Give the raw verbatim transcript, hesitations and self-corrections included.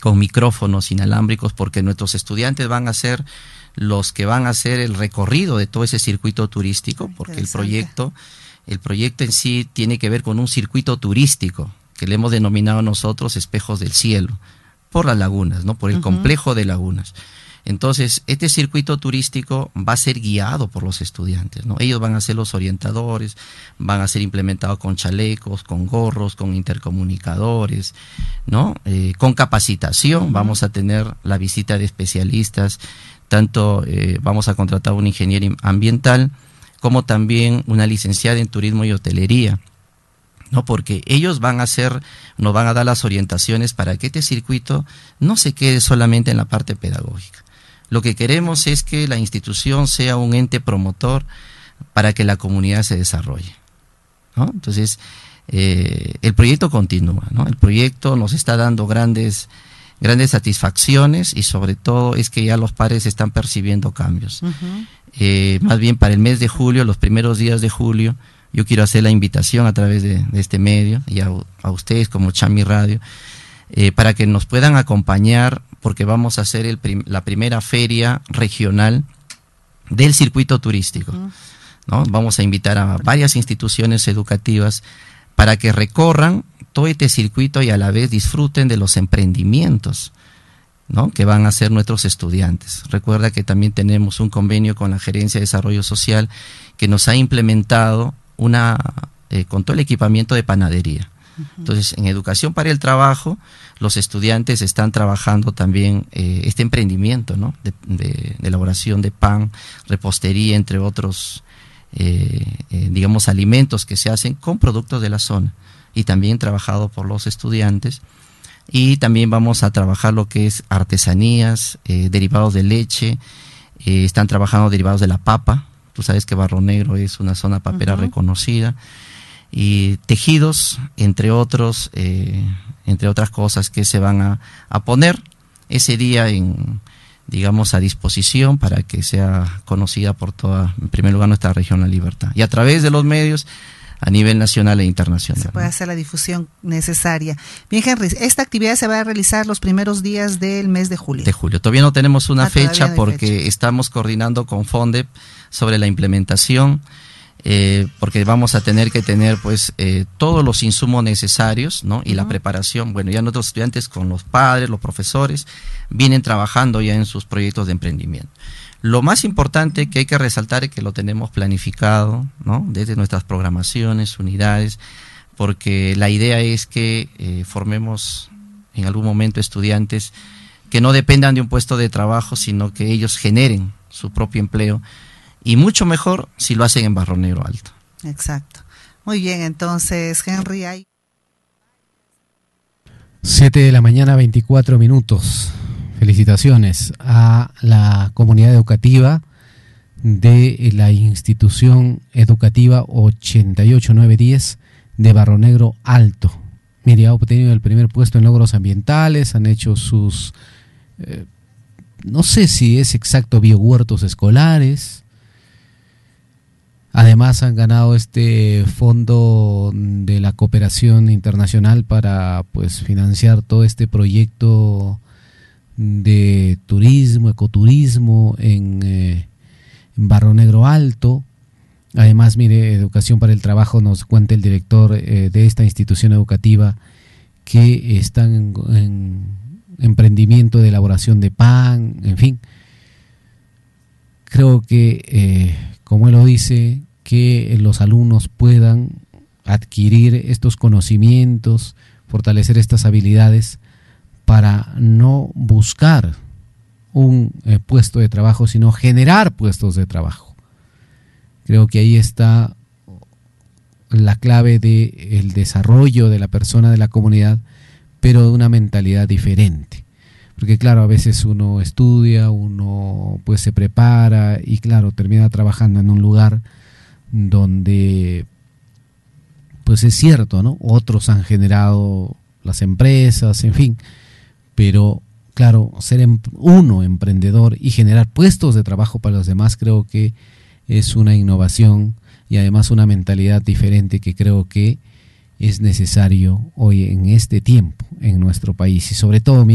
con micrófonos inalámbricos, porque nuestros estudiantes van a ser los que van a hacer el recorrido de todo ese circuito turístico, porque el proyecto, el proyecto en sí tiene que ver con un circuito turístico, que le hemos denominado nosotros espejos del cielo, por las lagunas, ¿no? Por el uh-huh. complejo de lagunas. Entonces, este circuito turístico va a ser guiado por los estudiantes, ¿no? Ellos van a ser los orientadores, van a ser implementados con chalecos, con gorros, con intercomunicadores, ¿no? Eh, con capacitación, uh-huh. vamos a tener la visita de especialistas, tanto eh, vamos a contratar un ingeniero ambiental, como también una licenciada en turismo y hotelería, ¿no? Porque ellos van a hacer, nos van a dar las orientaciones para que este circuito no se quede solamente en la parte pedagógica. Lo que queremos es que la institución sea un ente promotor para que la comunidad se desarrolle, ¿no? Entonces, eh, el proyecto continúa, ¿no? El proyecto nos está dando grandes, grandes satisfacciones, y sobre todo es que ya los padres están percibiendo cambios. Uh-huh. Eh, más bien para el mes de julio, los primeros días de julio, yo quiero hacer la invitación a través de, de este medio y a, a ustedes como Chami Radio, eh, para que nos puedan acompañar, porque vamos a hacer el prim, la primera feria regional del circuito turístico, ¿no? Vamos a invitar a varias instituciones educativas para que recorran todo este circuito y a la vez disfruten de los emprendimientos, ¿no? Que van a hacer nuestros estudiantes. Recuerda que también tenemos un convenio con la Gerencia de Desarrollo Social que nos ha implementado una eh, con todo el equipamiento de panadería. Uh-huh. Entonces, en Educación para el Trabajo, los estudiantes están trabajando también eh, este emprendimiento, ¿no? de, de, de elaboración de pan, repostería, entre otros, eh, eh, digamos, alimentos que se hacen con productos de la zona, y también trabajado por los estudiantes. Y también vamos a trabajar lo que es artesanías, eh, derivados de leche, eh, están trabajando derivados de la papa. Tú sabes que Barro Negro es una zona papera uh-huh. reconocida, y tejidos, entre otros, eh, entre otras cosas que se van a, a poner ese día en, digamos, a disposición para que sea conocida por toda, en primer lugar, nuestra región La Libertad, y a través de los medios a nivel nacional e internacional. Se puede hacer la difusión necesaria. Bien, Henry, esta actividad se va a realizar los primeros días del mes de julio. De julio. Todavía no tenemos una ah, fecha no porque fecha. estamos coordinando con FONDEP sobre la implementación, eh, porque vamos a tener que tener pues eh, todos los insumos necesarios, ¿no? Y uh-huh. la preparación. Bueno, ya nuestros estudiantes con los padres, los profesores, vienen trabajando ya en sus proyectos de emprendimiento. Lo más importante que hay que resaltar es que lo tenemos planificado, ¿no? Desde nuestras programaciones, unidades, porque la idea es que eh, formemos en algún momento estudiantes que no dependan de un puesto de trabajo, sino que ellos generen su propio empleo, y mucho mejor si lo hacen en Barro Negro Alto. Exacto. Muy bien, entonces, Henry, hay... siete de la mañana, veinticuatro minutos. Felicitaciones a la comunidad educativa de la institución educativa ochenta y ocho mil novecientos diez de Barro Negro Alto. Mire, ha obtenido el primer puesto en logros ambientales, han hecho sus, eh, no sé si es exacto, biohuertos escolares. Además han ganado este fondo de la cooperación internacional para pues financiar todo este proyecto de turismo, ecoturismo en, eh, en Barro Negro Alto. Además, mire, Educación para el Trabajo, nos cuenta el director eh, de esta institución educativa que están en, en emprendimiento de elaboración de pan, en fin. Creo que, eh, como él lo dice, que los alumnos puedan adquirir estos conocimientos, fortalecer estas habilidades para no buscar un eh, puesto de trabajo, sino generar puestos de trabajo. Creo que ahí está la clave del desarrollo de la persona, de la comunidad, pero de una mentalidad diferente. Porque claro, a veces uno estudia, uno pues se prepara y claro, termina trabajando en un lugar donde pues es cierto, ¿no? Otros han generado las empresas, en fin, pero claro, ser uno emprendedor y generar puestos de trabajo para los demás, creo que es una innovación y además una mentalidad diferente que creo que es necesario hoy en este tiempo en nuestro país, y sobre todo